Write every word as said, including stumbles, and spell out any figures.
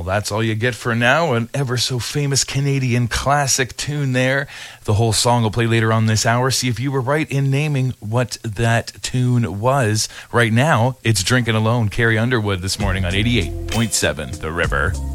that's all you get for now. An ever so famous Canadian classic tune there. The whole song will play later on this hour. See if you were right in naming what that tune was. Right now, it's Drinking Alone, Carrie Underwood this morning on eighty-eight point seven The River.